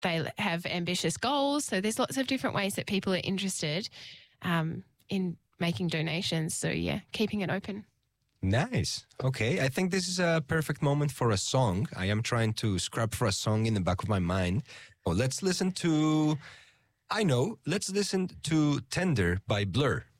they have ambitious goals. So there's lots of different ways that people are interested in making donations. So, yeah, keeping it open. Nice. Okay. I think this is a perfect moment for a song. I am trying to scrap for a song in the back of my mind. Oh, let's listen to Tender by Blur.